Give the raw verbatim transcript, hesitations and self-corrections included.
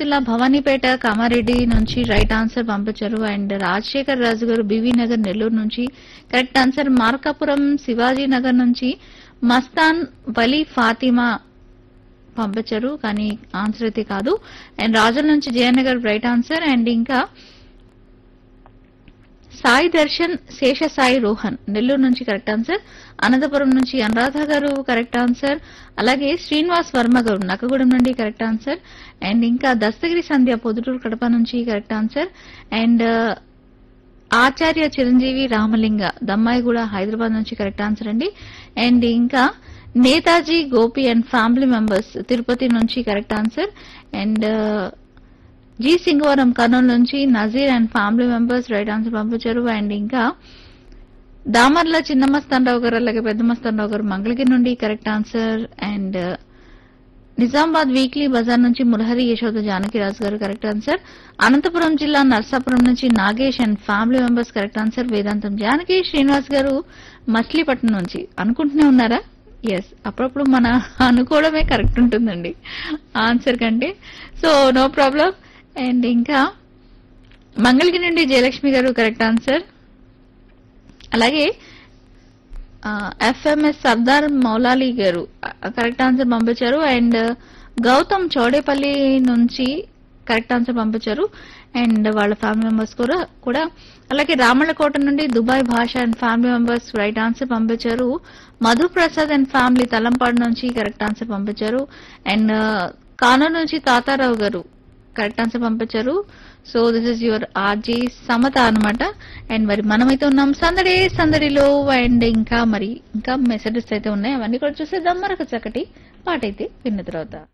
జిల్లా భవానీపేట కామారెడ్డి నుంచి right answer పంపించారు. అండ్ రాజశేఖర్ రాజు గారు బీవీ నగర్ నెల్లూరు నుంచి కరెక్ట్ ఆన్సర్. మార్కాపురం శివాజీ నగర్ నుంచి మస్తాన్ వలీ ఫాతిమా పంపించారు కానీ ఆన్సర్ అయితే కాదు. అండ్ రాజుల నుంచి జయనగర్ రైట్ ఆన్సర్. అండ్ ఇంకా సాయి దర్శన్ శేష సాయి రోహన్ నెల్లూరు నుంచి కరెక్ట్ ఆన్సర్. అనంతపురం నుంచి అనురాధ గారు కరెక్ట్ ఆన్సర్. అలాగే శ్రీనివాస్ వర్మ గారు నక్కగూడెం నుండి కరెక్ట్ ఆన్సర్. అండ్ ఇంకా దస్తగిరి సంధ్య పొదుటూరు కడప నుంచి కరెక్ట్ ఆన్సర్. అండ్ ఆచార్య చిరంజీవి రామలింగ దమ్మాయిగూడ హైదరాబాద్ నుంచి కరెక్ట్ ఆన్సర్ అండి. అండ్ ఇంకా Netaji Gopi and family members Tirupati నుంచి correct answer. And G Singavaram Kurnool నుంచి Nazir and family members right answer పంపించారు. అండ్ ఇంకా దామర్ల చిన్న మస్తానరావు గారు అలాగే పెద్ద మస్తానరావు గారు మంగళగిరి నుండి correct answer. And Nizamabad weekly Bazar నుంచి మురహరి యశోద జానకిరాజు గారు కరెక్ట్ ఆన్సర్. అనంతపురం జిల్లా నర్సాపురం నుంచి Nagesh and family members correct answer. వేదాంతం జానకి శ్రీనివాస్ గారు మచిలీపట్నం నుంచి అనుకుంటూనే ఉన్నారా? ఎస్, అప్పుడప్పుడు మన అనుకోవడమే కరెక్ట్ ఉంటుందండి ఆన్సర్ కంటే. So no problem. అండ్ ఇంకా మంగళగిరి నుండి జయలక్ష్మి గారు కరెక్ట్ ఆన్సర్. అలాగే ఎఫ్ఎంఎస్ సర్దార్ మౌలాలి గారు కరెక్ట్ ఆన్సర్ పంపించారు. అండ్ గౌతమ్ చౌడేపల్లి నుంచి కరెక్ట్ ఆన్సర్ పంపించారు అండ్ వాళ్ళ ఫ్యామిలీ మెంబర్స్ కూడా కూడా అలాగే రామళ్ళకోట నుండి దుబాయ్ భాష and family members right answer పంపించారు. మధు ప్రసాద్ అండ్ ఫ్యామిలీ తలంపాడు నుంచి కరెక్ట్ ఆన్సర్ పంపించారు. అండ్ కానూరు నుంచి తాతారావు గారు కరెక్ట్ ఆన్సర్ పంపించారు. So this is your RG Samata అనమాట. అండ్ మరి మనమైతే ఉన్నాం సందడి సందడిలో. అండ్ ఇంకా మరి ఇంకా మెసేజెస్ అయితే ఉన్నాయి, అవన్నీ కూడా చూసేద్దాం మరొక చక్కటి పాట అయితే విన్న తర్వాత.